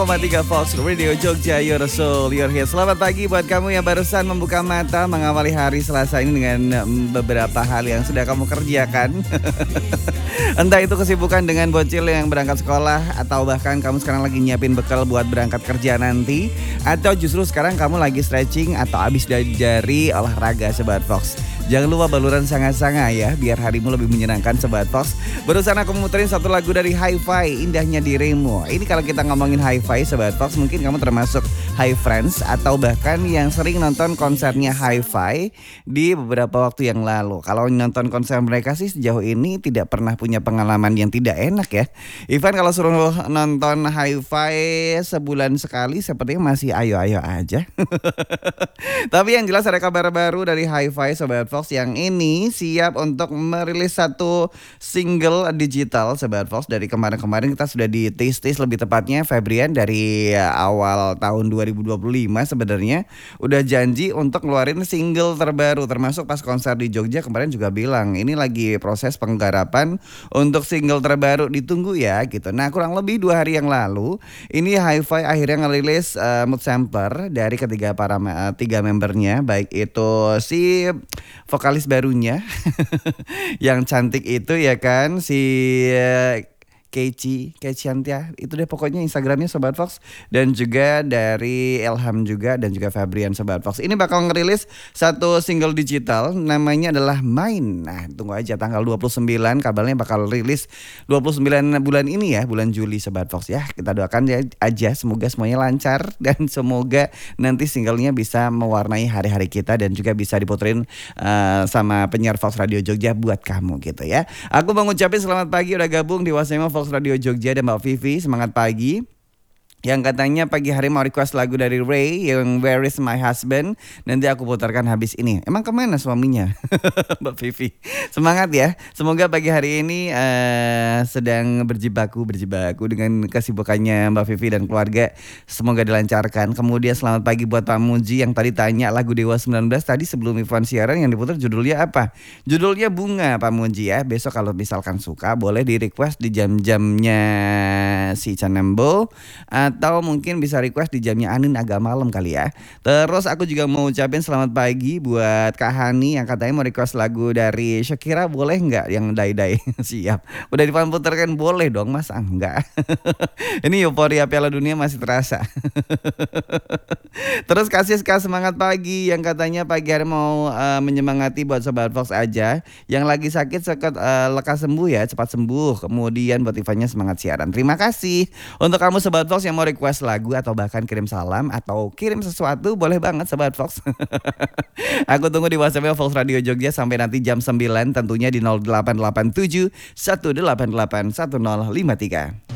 3 Fox Radio Jogja, your soul, your hit. Selamat pagi buat kamu yang barusan membuka mata mengawali hari Selasa ini dengan beberapa hal yang sudah kamu kerjakan. Entah itu kesibukan dengan bocil yang berangkat sekolah, atau bahkan kamu sekarang lagi nyiapin bekal buat berangkat kerja nanti, atau justru sekarang kamu lagi stretching atau habis dari olahraga Sobat Fox. Jangan lupa baluran sanga-sanga ya, biar harimu lebih menyenangkan Sobat Fox. Barusan aku muterin satu lagu dari Hi-Fi, Indahnya Dirimu. Ini kalau kita ngomongin Hi-Fi Sobat Fox, mungkin kamu termasuk Hi Friends atau bahkan yang sering nonton konsernya Hi-Fi di beberapa waktu yang lalu. Kalau nonton konser mereka sih sejauh ini tidak pernah punya pengalaman yang tidak enak ya. Ivan kalau suruh nonton Hi-Fi sebulan sekali sepertinya masih ayo-ayo aja. Tapi yang jelas ada kabar baru dari Hi-Fi Sobat Fox, yang ini siap untuk merilis satu single digital Sobat Fox. Dari kemarin-kemarin kita sudah di tease lebih tepatnya Febrian dari awal tahun 2025 sebenarnya udah janji untuk ngeluarin single terbaru, termasuk pas konser di Jogja kemarin juga bilang ini lagi proses penggarapan untuk single terbaru, ditunggu ya gitu. Nah kurang lebih 2 hari yang lalu ini Hi-Fi akhirnya ngerilis mood sampler dari tiga membernya, baik itu si vokalis barunya yang cantik itu ya kan, si Keci Antia, itu deh pokoknya Instagramnya Sobat Fox, dan juga dari Elham juga, dan juga Febrian Sobat Fox. Ini bakal ngerilis satu single digital, namanya adalah Main. Nah tunggu aja tanggal 29, kabarnya bakal rilis 29 bulan ini ya, bulan Juli Sobat Fox ya. Kita doakan aja semoga semuanya lancar, dan semoga nanti singlenya bisa mewarnai hari-hari kita, dan juga bisa diputerin sama penyiar Fox Radio Jogja buat kamu gitu ya. Aku mau ngucapin selamat pagi udah gabung di WhatsApp Fox Radio Jogja dan Mbak Vivi, semangat pagi. Yang katanya pagi hari mau request lagu dari Ray yang Where Is My Husband. Nanti aku putarkan habis ini. Emang kemana suaminya? Mbak Vivi, semangat ya. Semoga pagi hari ini sedang berjibaku dengan kesibukannya Mbak Vivi dan keluarga. Semoga dilancarkan. Kemudian selamat pagi buat Pak Muji yang tadi tanya lagu Dewa 19 tadi sebelum Ivan siaran yang diputar judulnya apa? Judulnya Bunga Pak Muji ya. Besok kalau misalkan suka boleh di request di jam-jamnya si Canembo, atau mungkin bisa request di jamnya Anin agak malam kali ya. Terus aku juga mau ucapin selamat pagi buat Kak Hani yang katanya mau request lagu dari Shakira, boleh nggak yang Dai-Dai? Siap. Udah diputarkan boleh dong Mas? Enggak. Ini euforia Piala Dunia masih terasa. Terus kasih semangat pagi yang katanya pagi hari mau menyemangati buat Sobat Fox aja yang lagi sakit lekas sembuh ya, cepat sembuh. Kemudian buat Ivannya semangat siaran. Terima kasih untuk kamu Sobat Fox yang mau request lagu atau bahkan kirim salam atau kirim sesuatu, boleh banget Sobat Fox. Aku tunggu di WhatsApp Fox Radio Jogja sampai nanti jam 9, tentunya di 0887 188 1053.